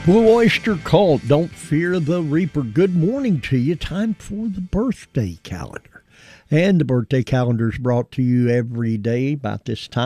Blue Oyster Cult, Don't Fear the Reaper. Good morning to you. Time for the birthday calendar. And the birthday calendar is brought to you every day about this time.